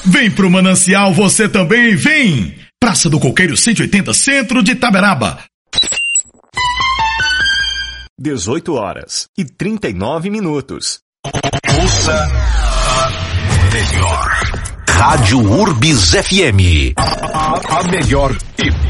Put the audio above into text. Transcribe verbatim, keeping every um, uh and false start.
Vem pro Manancial você também, vem! Praça do Coqueiro cento e oitenta, centro de Itaberaba. dezoito horas e trinta e nove minutos. Ouça a melhor. Rádio Urbis F M. A, a melhor e